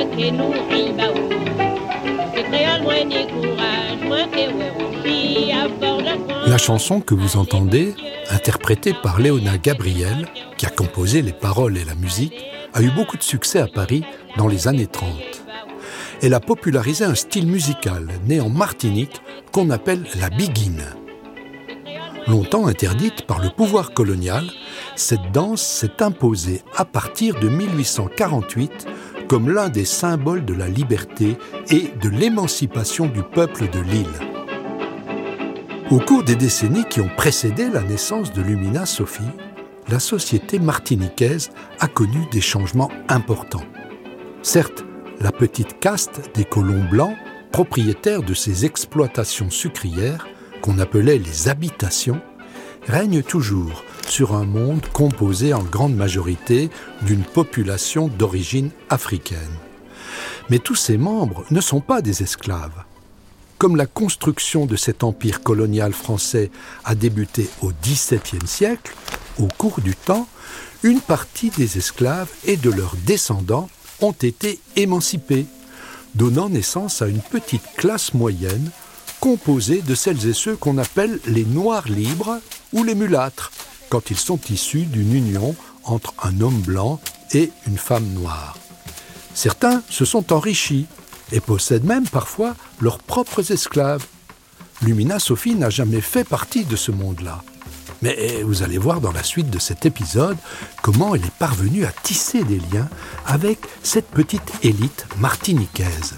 que nous ribaou. C'est créole moins décourage, moins que ouais, à fort de France. La chanson que vous entendez, interprétée par Léona Gabriel, qui a composé les paroles et la musique, a eu beaucoup de succès à Paris dans les années 30. Elle a popularisé un style musical né en Martinique qu'on appelle la biguine. Longtemps interdite par le pouvoir colonial, cette danse s'est imposée à partir de 1848 comme l'un des symboles de la liberté et de l'émancipation du peuple de l'île. Au cours des décennies qui ont précédé la naissance de Lumina Sophie, la société martiniquaise a connu des changements importants. Certes, la petite caste des colons blancs, propriétaires de ces exploitations sucrières, qu'on appelait les habitations, règne toujours sur un monde composé en grande majorité d'une population d'origine africaine. Mais tous ces membres ne sont pas des esclaves. Comme la construction de cet empire colonial français a débuté au XVIIe siècle, au cours du temps, une partie des esclaves et de leurs descendants ont été émancipés, donnant naissance à une petite classe moyenne composée de celles et ceux qu'on appelle les noirs libres ou les mulâtres, quand ils sont issus d'une union entre un homme blanc et une femme noire. Certains se sont enrichis et possèdent même parfois leurs propres esclaves. Lumina Sophie n'a jamais fait partie de ce monde-là. Mais vous allez voir dans la suite de cet épisode comment elle est parvenue à tisser des liens avec cette petite élite martiniquaise.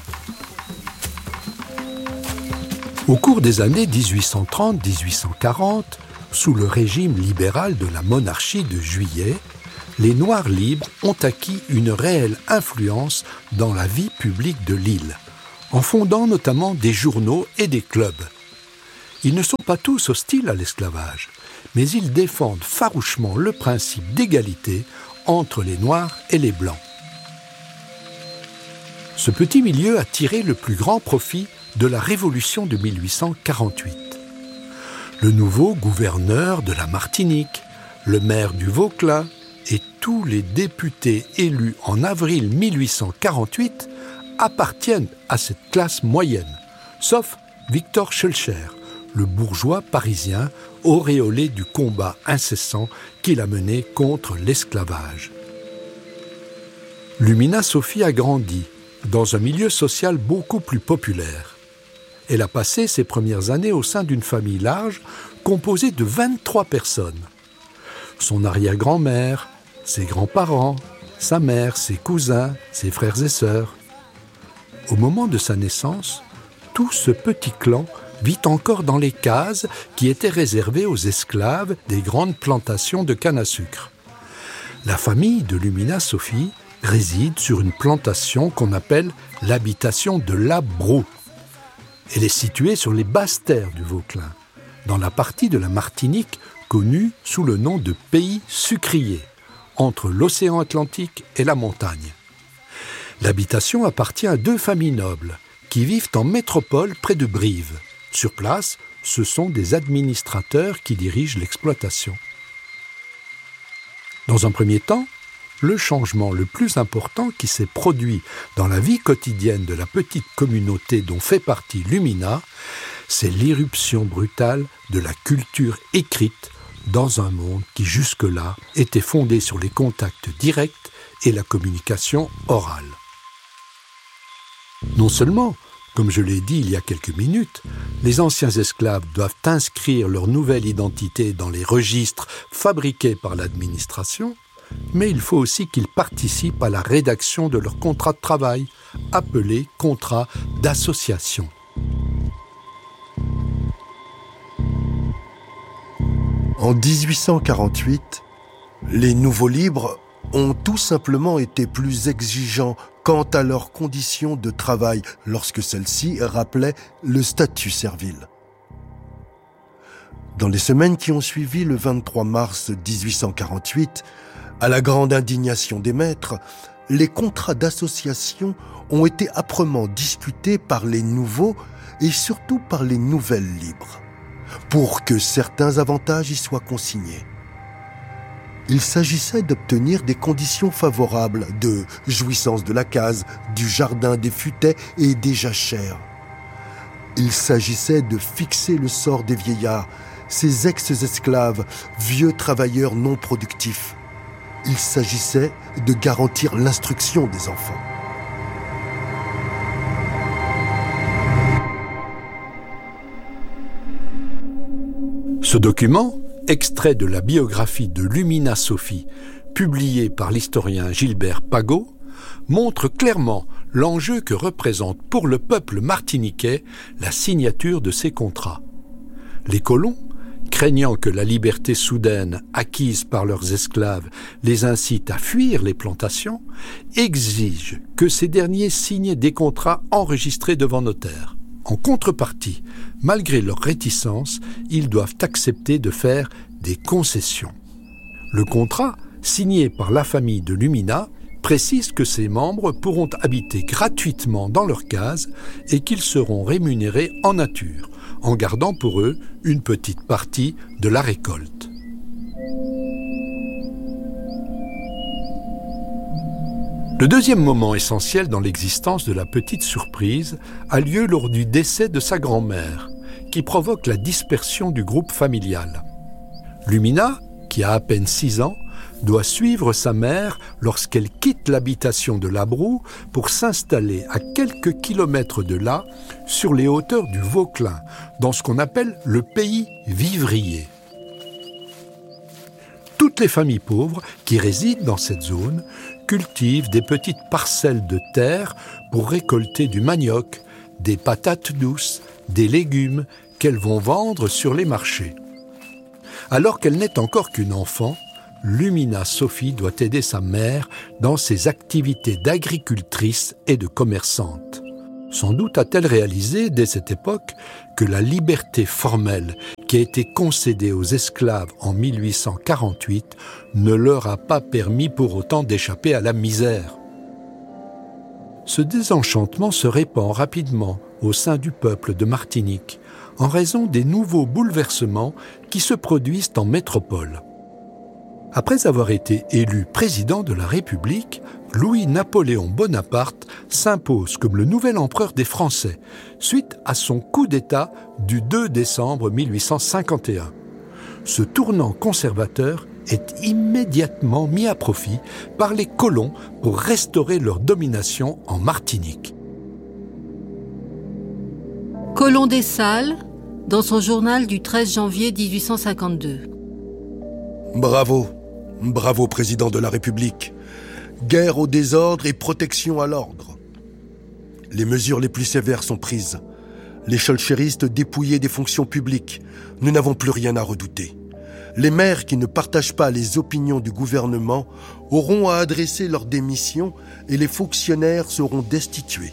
Au cours des années 1830-1840, sous le régime libéral de la monarchie de Juillet, les Noirs libres ont acquis une réelle influence dans la vie publique de l'île, en fondant notamment des journaux et des clubs. Ils ne sont pas tous hostiles à l'esclavage, mais ils défendent farouchement le principe d'égalité entre les Noirs et les Blancs. Ce petit milieu a tiré le plus grand profit de la Révolution de 1848. Le nouveau gouverneur de la Martinique, le maire du Vauclin et tous les députés élus en avril 1848 appartiennent à cette classe moyenne, sauf Victor Schœlcher, le bourgeois parisien auréolé du combat incessant qu'il a mené contre l'esclavage. Lumina Sophie a grandi dans un milieu social beaucoup plus populaire. Elle a passé ses premières années au sein d'une famille large composée de 23 personnes. Son arrière-grand-mère, ses grands-parents, sa mère, ses cousins, ses frères et sœurs. Au moment de sa naissance, tout ce petit clan vit encore dans les cases qui étaient réservées aux esclaves des grandes plantations de canne à sucre. La famille de Lumina Sophie réside sur une plantation qu'on appelle l'habitation de la Brou. Elle est située sur les basses terres du Vauclin, dans la partie de la Martinique connue sous le nom de pays sucrier, entre l'océan Atlantique et la montagne. L'habitation appartient à 2 familles nobles qui vivent en métropole près de Brive. Sur place, ce sont des administrateurs qui dirigent l'exploitation. Dans un premier temps, le changement le plus important qui s'est produit dans la vie quotidienne de la petite communauté dont fait partie Lumina, c'est l'irruption brutale de la culture écrite dans un monde qui jusque-là était fondé sur les contacts directs et la communication orale. Non seulement, comme je l'ai dit il y a quelques minutes, les anciens esclaves doivent inscrire leur nouvelle identité dans les registres fabriqués par l'administration, mais il faut aussi qu'ils participent à la rédaction de leur contrat de travail, appelé contrat d'association. En 1848, les nouveaux libres ont tout simplement été plus exigeants quant à leurs conditions de travail lorsque celles-ci rappelaient le statut servile. Dans les semaines qui ont suivi le 23 mars 1848, à la grande indignation des maîtres, les contrats d'association ont été âprement discutés par les nouveaux et surtout par les nouvelles libres, pour que certains avantages y soient consignés. Il s'agissait d'obtenir des conditions favorables de jouissance de la case, du jardin des futaies et des jachères. Il s'agissait de fixer le sort des vieillards, ces ex-esclaves, vieux travailleurs non productifs. Il s'agissait de garantir l'instruction des enfants. Ce document, extrait de la biographie de Lumina Sophie, publiée par l'historien Gilbert Pagot, montre clairement l'enjeu que représente pour le peuple martiniquais la signature de ces contrats. Les colons, craignant que la liberté soudaine acquise par leurs esclaves les incite à fuir les plantations, exigent que ces derniers signent des contrats enregistrés devant notaire. En contrepartie, malgré leur réticence, ils doivent accepter de faire des concessions. Le contrat, signé par la famille de Lumina, précise que ses membres pourront habiter gratuitement dans leur case et qu'ils seront rémunérés en nature, en gardant pour eux une petite partie de la récolte. Le deuxième moment essentiel dans l'existence de la petite surprise a lieu lors du décès de sa grand-mère, qui provoque la dispersion du groupe familial. Lumina, qui a à peine 6 ans, doit suivre sa mère lorsqu'elle quitte l'habitation de Labroue pour s'installer à quelques kilomètres de là, sur les hauteurs du Vauclin, dans ce qu'on appelle le pays vivrier. Toutes les familles pauvres qui résident dans cette zone cultivent des petites parcelles de terre pour récolter du manioc, des patates douces, des légumes qu'elles vont vendre sur les marchés. Alors qu'elle n'est encore qu'une enfant, Lumina Sophie doit aider sa mère dans ses activités d'agricultrice et de commerçante. Sans doute a-t-elle réalisé, dès cette époque, que la liberté formelle qui a été concédée aux esclaves en 1848 ne leur a pas permis pour autant d'échapper à la misère. Ce désenchantement se répand rapidement au sein du peuple de Martinique, en raison des nouveaux bouleversements qui se produisent en métropole. Après avoir été élu président de la République, Louis-Napoléon Bonaparte s'impose comme le nouvel empereur des Français, suite à son coup d'État du 2 décembre 1851. Ce tournant conservateur est immédiatement mis à profit par les colons pour restaurer leur domination en Martinique. Colomb des Salles, dans son journal du 13 janvier 1852. Bravo, président de la République. Guerre au désordre et protection à l'ordre. Les mesures les plus sévères sont prises. Les cholchéristes dépouillés des fonctions publiques. Nous n'avons plus rien à redouter. Les maires qui ne partagent pas les opinions du gouvernement auront à adresser leur démission et les fonctionnaires seront destitués.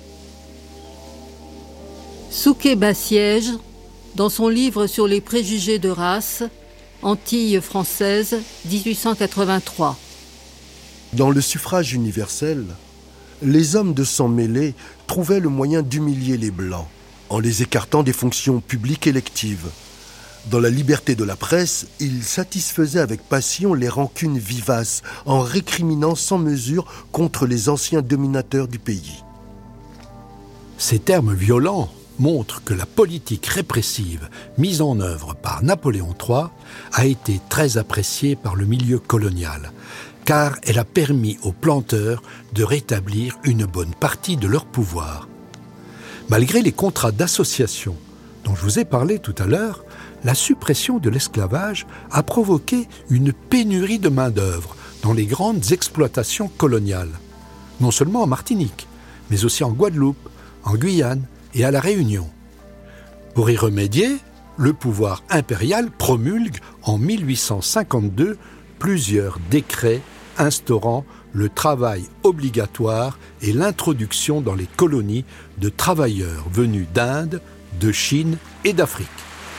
Souquet-Bassiège, dans son livre sur les préjugés de race, Antilles françaises, 1883. Dans le suffrage universel, les hommes de sang mêlé trouvaient le moyen d'humilier les Blancs, en les écartant des fonctions publiques électives. Dans la liberté de la presse, ils satisfaisaient avec passion les rancunes vivaces, en récriminant sans mesure contre les anciens dominateurs du pays. Ces termes violents montre que la politique répressive mise en œuvre par Napoléon III a été très appréciée par le milieu colonial, car elle a permis aux planteurs de rétablir une bonne partie de leur pouvoir. Malgré les contrats d'association dont je vous ai parlé tout à l'heure, la suppression de l'esclavage a provoqué une pénurie de main-d'œuvre dans les grandes exploitations coloniales, non seulement en Martinique, mais aussi en Guadeloupe, en Guyane et à La Réunion. Pour y remédier, le pouvoir impérial promulgue en 1852 plusieurs décrets instaurant le travail obligatoire et l'introduction dans les colonies de travailleurs venus d'Inde, de Chine et d'Afrique.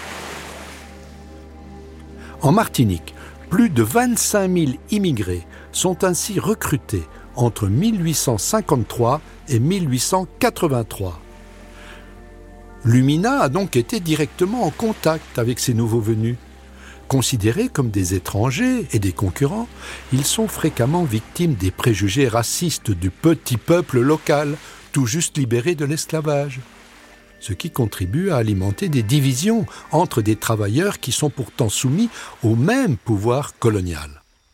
En Martinique, plus de 25 000 immigrés sont ainsi recrutés entre 1853 et 1883. Lumina a donc été directement en contact avec ces nouveaux venus. Considérés comme des étrangers et des concurrents, ils sont fréquemment victimes des préjugés racistes du petit peuple local, tout juste libéré de l'esclavage. Ce qui contribue à alimenter des divisions entre des travailleurs qui sont pourtant soumis au même pouvoir colonial.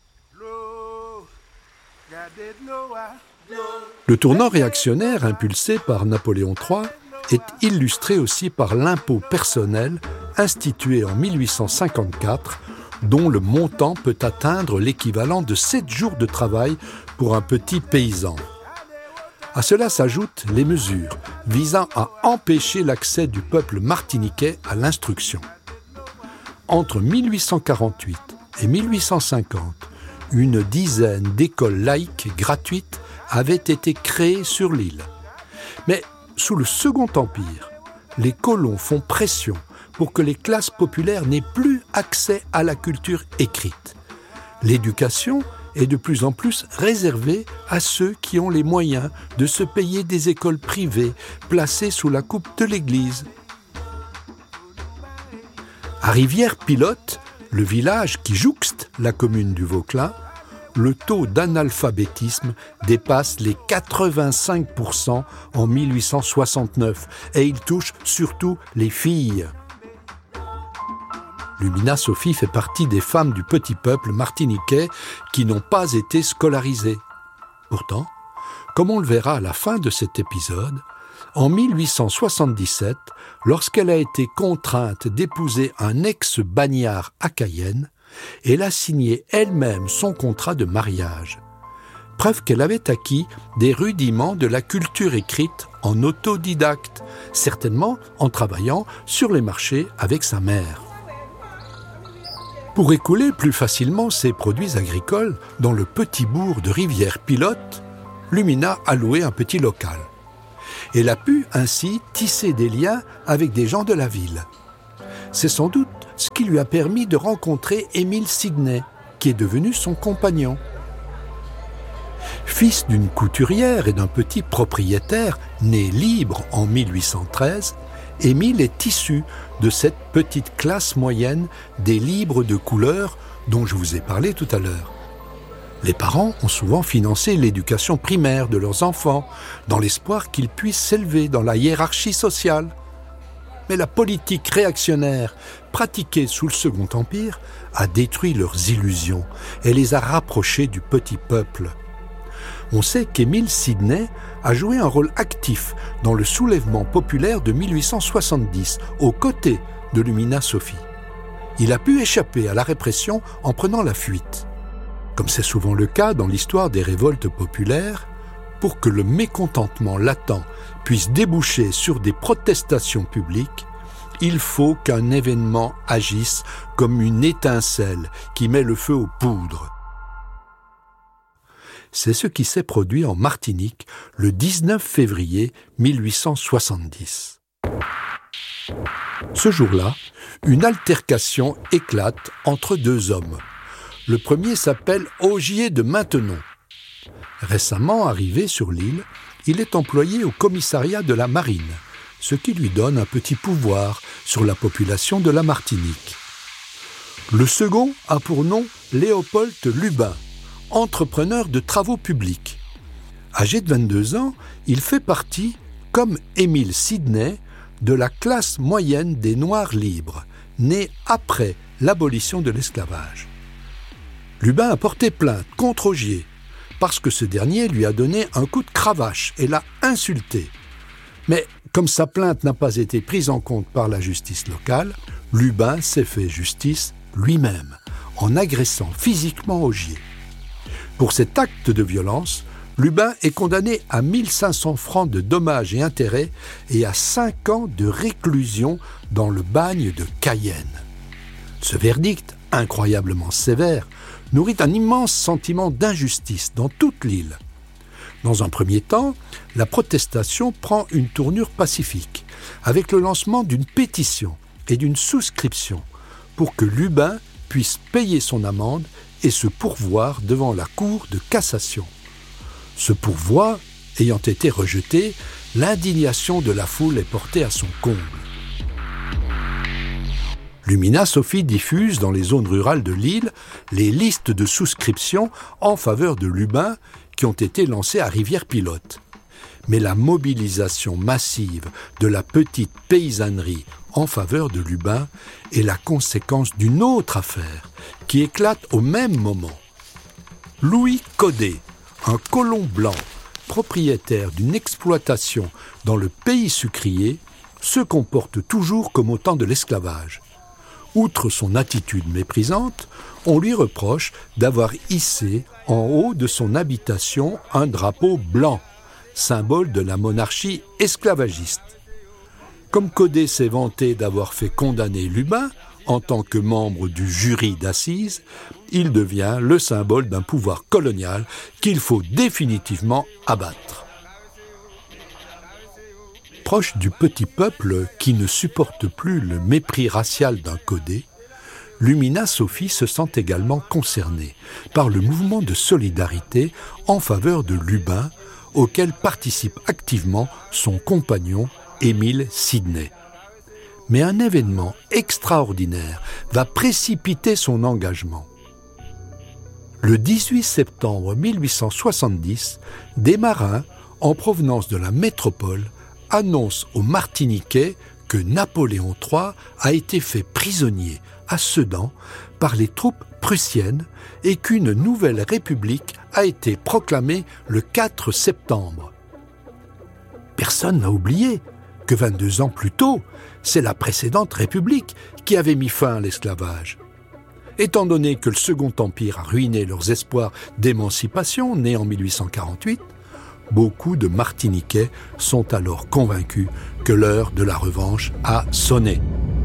Le tournant réactionnaire impulsé par Napoléon III est illustré aussi par l'impôt personnel institué en 1854, dont le montant peut atteindre l'équivalent de 7 jours de travail pour un petit paysan. À cela s'ajoutent les mesures visant à empêcher l'accès du peuple martiniquais à l'instruction. Entre 1848 et 1850, une dizaine d'écoles laïques gratuites avaient été créées sur l'île. Mais sous le Second Empire, les colons font pression pour que les classes populaires n'aient plus accès à la culture écrite. L'éducation est de plus en plus réservée à ceux qui ont les moyens de se payer des écoles privées placées sous la coupe de l'Église. À Rivière-Pilote, le village qui jouxte la commune du Vauclin, le taux d'analphabétisme dépasse les 85% en 1869 et il touche surtout les filles. Lumina Sophie fait partie des femmes du petit peuple martiniquais qui n'ont pas été scolarisées. Pourtant, comme on le verra à la fin de cet épisode, en 1877, lorsqu'elle a été contrainte d'épouser un ex-bagnard à Cayenne, elle a signé elle-même son contrat de mariage. Preuve qu'elle avait acquis des rudiments de la culture écrite en autodidacte, certainement en travaillant sur les marchés avec sa mère. Pour écouler plus facilement ses produits agricoles dans le petit bourg de Rivière-Pilote, Lumina a loué un petit local. Elle a pu ainsi tisser des liens avec des gens de la ville. C'est sans doute ce qui lui a permis de rencontrer Émile Sidney, qui est devenu son compagnon. Fils d'une couturière et d'un petit propriétaire né libre en 1813, Émile est issu de cette petite classe moyenne des libres de couleur dont je vous ai parlé tout à l'heure. Les parents ont souvent financé l'éducation primaire de leurs enfants dans l'espoir qu'ils puissent s'élever dans la hiérarchie sociale. Mais la politique réactionnaire pratiquée sous le Second Empire a détruit leurs illusions et les a rapprochés du petit peuple. On sait qu'Émile Sidney a joué un rôle actif dans le soulèvement populaire de 1870, aux côtés de Lumina Sophie. Il a pu échapper à la répression en prenant la fuite. Comme c'est souvent le cas dans l'histoire des révoltes populaires, pour que le mécontentement latent puisse déboucher sur des protestations publiques, il faut qu'un événement agisse comme une étincelle qui met le feu aux poudres. C'est ce qui s'est produit en Martinique le 19 février 1870. Ce jour-là, une altercation éclate entre deux hommes. Le premier s'appelle Augier de Maintenon. Récemment arrivé sur l'île, il est employé au commissariat de la marine, ce qui lui donne un petit pouvoir sur la population de la Martinique. Le second a pour nom Léopold Lubin, entrepreneur de travaux publics. Âgé de 22 ans, il fait partie, comme Émile Sidney, de la classe moyenne des Noirs libres, nés après l'abolition de l'esclavage. Lubin a porté plainte contre Augier, parce que ce dernier lui a donné un coup de cravache et l'a insulté. Mais comme sa plainte n'a pas été prise en compte par la justice locale, Lubin s'est fait justice lui-même, en agressant physiquement Augier. Pour cet acte de violence, Lubin est condamné à 1500 francs de dommages et intérêts et à 5 ans de réclusion dans le bagne de Cayenne. Ce verdict, incroyablement sévère, nourrit un immense sentiment d'injustice dans toute l'île. Dans un premier temps, la protestation prend une tournure pacifique, avec le lancement d'une pétition et d'une souscription pour que Lubin puisse payer son amende et se pourvoir devant la Cour de cassation. Ce pourvoi ayant été rejeté, l'indignation de la foule est portée à son comble. Lumina Sophie diffuse dans les zones rurales de l'île les listes de souscription en faveur de Lubin qui ont été lancées à Rivière-Pilote. Mais la mobilisation massive de la petite paysannerie en faveur de Lubin est la conséquence d'une autre affaire qui éclate au même moment. Louis Codet, un colon blanc, propriétaire d'une exploitation dans le pays sucrier, se comporte toujours comme au temps de l'esclavage. Outre son attitude méprisante, on lui reproche d'avoir hissé en haut de son habitation un drapeau blanc, symbole de la monarchie esclavagiste. Comme Codet s'est vanté d'avoir fait condamner Lubin en tant que membre du jury d'assises, il devient le symbole d'un pouvoir colonial qu'il faut définitivement abattre. Proche du petit peuple qui ne supporte plus le mépris racial d'un Codet, Lumina Sophie se sent également concernée par le mouvement de solidarité en faveur de Lubin, auquel participe activement son compagnon Émile Sidney. Mais un événement extraordinaire va précipiter son engagement. Le 18 septembre 1870, des marins en provenance de la métropole annonce aux Martiniquais que Napoléon III a été fait prisonnier à Sedan par les troupes prussiennes et qu'une nouvelle république a été proclamée le 4 septembre. Personne n'a oublié que 22 ans plus tôt, c'est la précédente république qui avait mis fin à l'esclavage. Étant donné que le Second Empire a ruiné leurs espoirs d'émancipation nés en 1848, beaucoup de Martiniquais sont alors convaincus que l'heure de la revanche a sonné.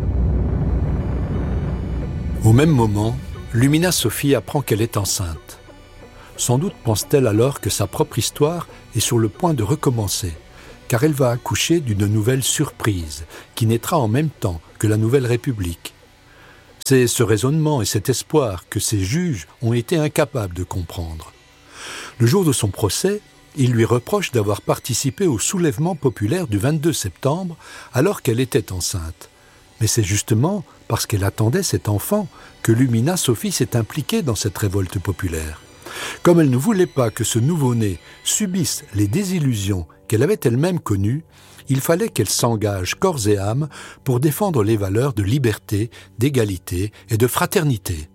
Au même moment, Lumina Sophie apprend qu'elle est enceinte. Sans doute pense-t-elle alors que sa propre histoire est sur le point de recommencer, car elle va accoucher d'une nouvelle surprise qui naîtra en même temps que la Nouvelle République. C'est ce raisonnement et cet espoir que ses juges ont été incapables de comprendre. Le jour de son procès, il lui reproche d'avoir participé au soulèvement populaire du 22 septembre alors qu'elle était enceinte. Mais c'est justement parce qu'elle attendait cet enfant que Lumina Sophie s'est impliquée dans cette révolte populaire. Comme elle ne voulait pas que ce nouveau-né subisse les désillusions qu'elle avait elle-même connues, il fallait qu'elle s'engage corps et âme pour défendre les valeurs de liberté, d'égalité et de fraternité.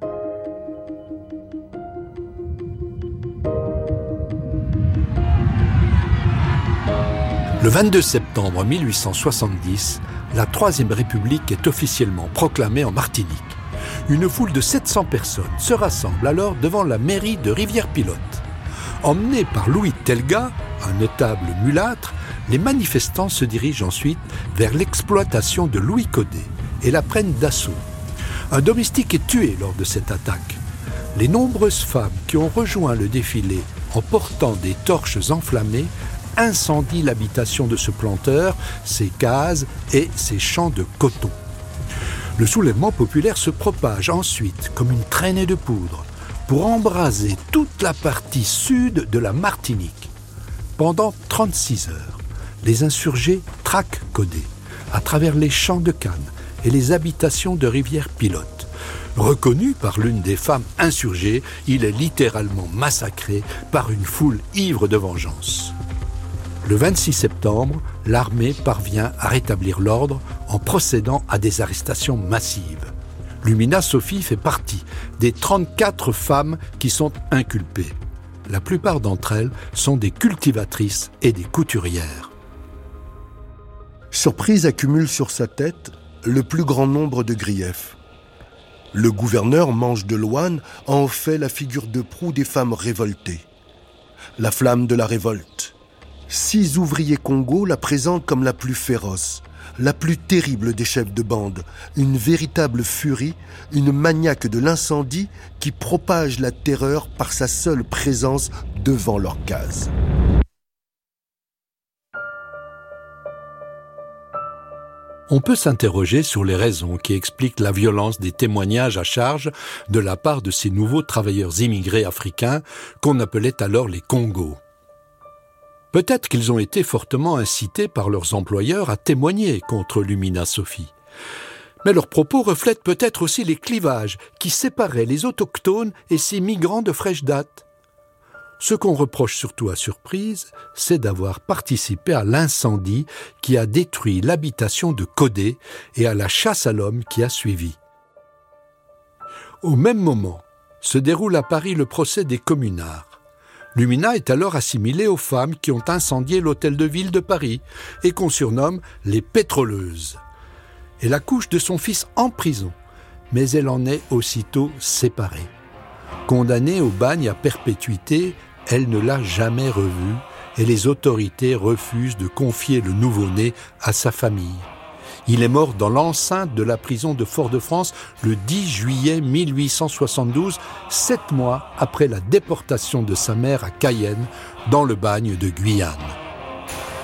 Le 22 septembre 1870, la Troisième République est officiellement proclamée en Martinique. Une foule de 700 personnes se rassemble alors devant la mairie de Rivière-Pilote. Emmenés par Louis Telga, un notable mulâtre, les manifestants se dirigent ensuite vers l'exploitation de Louis Codet et la prennent d'assaut. Un domestique est tué lors de cette attaque. Les nombreuses femmes qui ont rejoint le défilé en portant des torches enflammées incendient l'habitation de ce planteur, ses cases et ses champs de coton. Le soulèvement populaire se propage ensuite comme une traînée de poudre pour embraser toute la partie sud de la Martinique. Pendant 36 heures, les insurgés traquent Codet à travers les champs de canne et les habitations de Rivière-Pilote. Reconnu par l'une des femmes insurgées, il est littéralement massacré par une foule ivre de vengeance. Le 26 septembre, l'armée parvient à rétablir l'ordre en procédant à des arrestations massives. Lumina Sophie fait partie des 34 femmes qui sont inculpées. La plupart d'entre elles sont des cultivatrices et des couturières. Surprise accumule sur sa tête le plus grand nombre de griefs. Le gouverneur Mange de Loane en fait la figure de proue des femmes révoltées. La flamme de la révolte. 6 ouvriers Congo la présentent comme la plus féroce, la plus terrible des chefs de bande, une véritable furie, une maniaque de l'incendie qui propage la terreur par sa seule présence devant leur case. On peut s'interroger sur les raisons qui expliquent la violence des témoignages à charge de la part de ces nouveaux travailleurs immigrés africains qu'on appelait alors les Congos. Peut-être qu'ils ont été fortement incités par leurs employeurs à témoigner contre Lumina Sophie. Mais leurs propos reflètent peut-être aussi les clivages qui séparaient les autochtones et ces migrants de fraîche date. Ce qu'on reproche surtout à Surprise, c'est d'avoir participé à l'incendie qui a détruit l'habitation de Caudet et à la chasse à l'homme qui a suivi. Au même moment, se déroule à Paris le procès des communards. Lumina est alors assimilée aux femmes qui ont incendié l'hôtel de ville de Paris et qu'on surnomme les pétroleuses. Elle accouche de son fils en prison, mais elle en est aussitôt séparée. Condamnée au bagne à perpétuité, elle ne l'a jamais revu et les autorités refusent de confier le nouveau-né à sa famille. Il est mort dans l'enceinte de la prison de Fort-de-France le 10 juillet 1872, 7 mois après la déportation de sa mère à Cayenne, dans le bagne de Guyane.